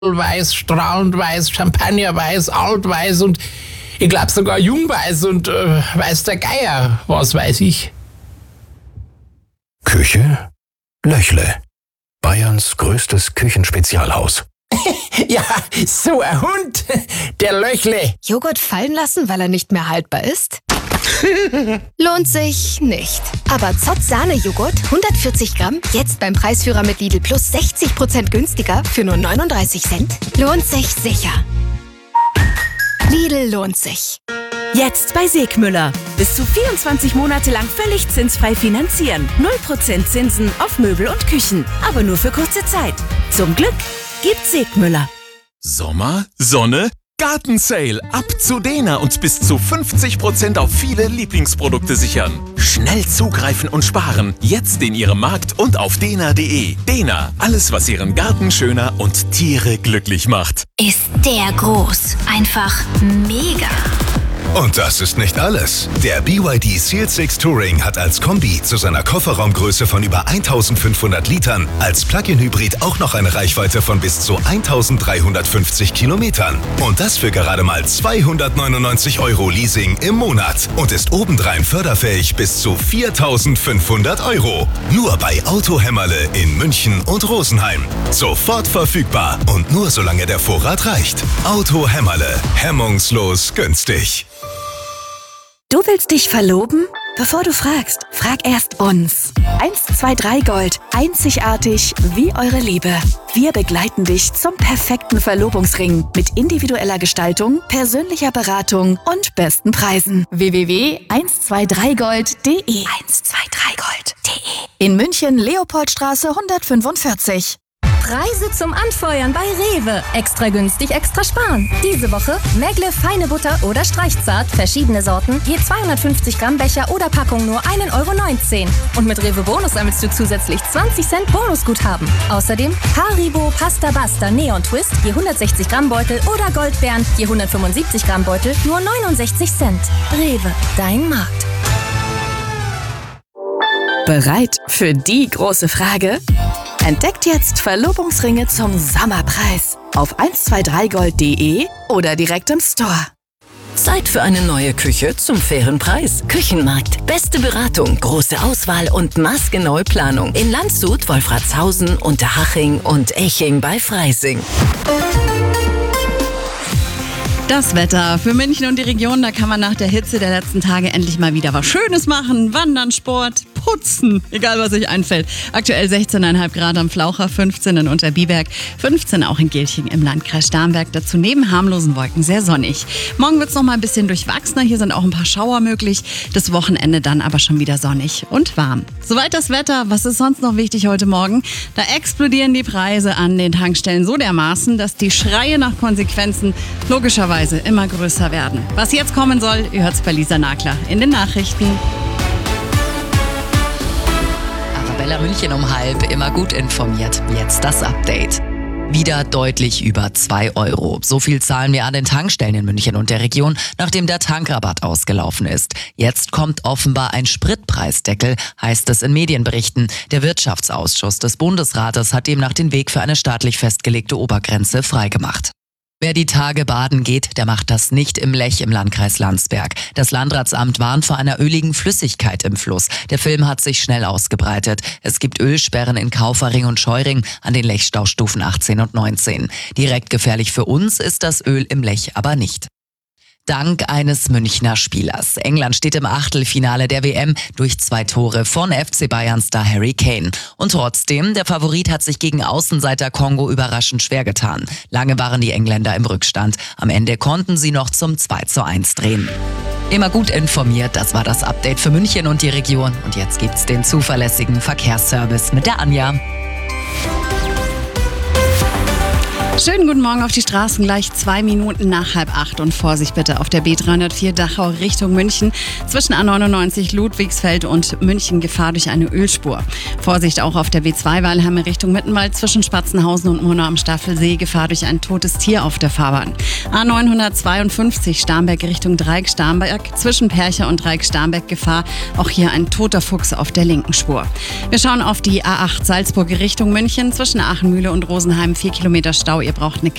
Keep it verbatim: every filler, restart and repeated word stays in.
weiß, strahlend weiß, champagnerweiß, altweiß und ich glaube sogar jungweiß und äh, weiß der Geier, was weiß ich. Küche Löchle. Bayerns größtes Küchenspezialhaus. Ja, so ein Hund, der Löchle. Joghurt fallen lassen, weil er nicht mehr haltbar ist? Lohnt sich nicht. Aber Zott Sahne-Joghurt, hundertvierzig Gramm, jetzt beim Preisführer mit Lidl Plus sechzig Prozent günstiger für nur neununddreißig Cent. Lohnt sich sicher. Lidl lohnt sich. Jetzt bei Segmüller. Bis zu vierundzwanzig Monate lang völlig zinsfrei finanzieren. null Prozent Zinsen auf Möbel und Küchen. Aber nur für kurze Zeit. Zum Glück gibt Segmüller. Sommer, Sonne, Gartensale. Ab zu Dena und bis zu fünfzig Prozent auf viele Lieblingsprodukte sichern. Schnell zugreifen und sparen. Jetzt in Ihrem Markt und auf dena punkt de. Dena, alles was Ihren Garten schöner und Tiere glücklich macht. Ist der groß. Einfach mega. Und das ist nicht alles. Der B Y D Seal sechs Touring hat als Kombi zu seiner Kofferraumgröße von über eintausendfünfhundert Litern als Plug-in-Hybrid auch noch eine Reichweite von bis zu eintausenddreihundertfünfzig Kilometern. Und das für gerade mal zweihundertneunundneunzig Euro Leasing im Monat und ist obendrein förderfähig bis zu viertausendfünfhundert Euro. Nur bei Auto Hämmerle in München und Rosenheim. Sofort verfügbar und nur solange der Vorrat reicht. Auto Hämmerle. Hemmungslos günstig. Du willst dich verloben? Bevor du fragst, frag erst uns. eins zwei drei Gold. Einzigartig wie eure Liebe. Wir begleiten dich zum perfekten Verlobungsring mit individueller Gestaltung, persönlicher Beratung und besten Preisen. w w w punkt eins zwei drei gold punkt de eins zwei drei gold punkt de In München, Leopoldstraße hundertfünfundvierzig. Preise zum Anfeuern bei Rewe. Extra günstig, extra sparen. Diese Woche Megle feine Butter oder Streichzart, verschiedene Sorten, je zweihundertfünfzig Gramm Becher oder Packung nur ein Euro neunzehn. Und mit Rewe Bonus sammelst du zusätzlich zwanzig Cent Bonusguthaben. Außerdem Haribo Pasta Basta Neon Twist, je hundertsechzig Gramm Beutel oder Goldbeeren, je hundertfünfundsiebzig Gramm Beutel, nur neunundsechzig Cent. Rewe, dein Markt. Bereit für die große Frage? Entdeckt jetzt Verlobungsringe zum Sommerpreis auf eins zwei drei gold punkt de oder direkt im Store. Zeit für eine neue Küche zum fairen Preis. Küchenmarkt. Beste Beratung, große Auswahl und maßgenaue Planung. In Landshut, Wolfratshausen, Unterhaching und Eching bei Freising. Das Wetter für München und die Region, da kann man nach der Hitze der letzten Tage endlich mal wieder was Schönes machen. Wandern, Sport, putzen, egal was euch einfällt. Aktuell sechzehn Komma fünf Grad am Flaucher, fünfzehn in Unterbiberg, fünfzehn auch in Gilching im Landkreis Starnberg. Dazu neben harmlosen Wolken sehr sonnig. Morgen wird es noch mal ein bisschen durchwachsener. Hier sind auch ein paar Schauer möglich. Das Wochenende dann aber schon wieder sonnig und warm. Soweit das Wetter. Was ist sonst noch wichtig heute Morgen? Da explodieren die Preise an den Tankstellen so dermaßen, dass die Schreie nach Konsequenzen logischerweise immer größer werden. Was jetzt kommen soll, ihr hört es bei Lisa Nagler in den Nachrichten. Arabella München um halb, immer gut informiert. Jetzt das Update. Wieder deutlich über zwei Euro. So viel zahlen wir an den Tankstellen in München und der Region, nachdem der Tankrabatt ausgelaufen ist. Jetzt kommt offenbar ein Spritpreisdeckel, heißt es in Medienberichten. Der Wirtschaftsausschuss des Bundesrates hat demnach den Weg für eine staatlich festgelegte Obergrenze freigemacht. Wer die Tage baden geht, der macht das nicht im Lech im Landkreis Landsberg. Das Landratsamt warnt vor einer öligen Flüssigkeit im Fluss. Der Film hat sich schnell ausgebreitet. Es gibt Ölsperren in Kaufering und Scheuring an den Lechstaustufen achtzehn und neunzehn. Direkt gefährlich für uns ist das Öl im Lech aber nicht. Dank eines Münchner Spielers. England steht im Achtelfinale der W M durch zwei Tore von F C Bayern-Star Harry Kane. Und trotzdem, der Favorit hat sich gegen Außenseiter Kongo überraschend schwer getan. Lange waren die Engländer im Rückstand. Am Ende konnten sie noch zum zwei zu eins drehen. Immer gut informiert, das war das Update für München und die Region. Und jetzt gibt's den zuverlässigen Verkehrsservice mit der Anja. Schönen guten Morgen auf die Straßen, gleich zwei Minuten nach halb acht und Vorsicht bitte auf der B dreihundertvier Dachau Richtung München zwischen A neunundneunzig Ludwigsfeld und München Gefahr durch eine Ölspur. Vorsicht auch auf der B zwei Weilheimer Richtung Mittenwald zwischen Spatzenhausen und Murnau am Staffelsee, Gefahr durch ein totes Tier auf der Fahrbahn. A neunhundertzweiundfünfzig Starnberg Richtung Dreieck Starnberg zwischen Percha und Dreieck Starnberg, Gefahr auch hier ein toter Fuchs auf der linken Spur. Wir schauen auf die A acht Salzburg Richtung München zwischen Aachenmühle und Rosenheim, vier Kilometer Stau Ihr braucht eine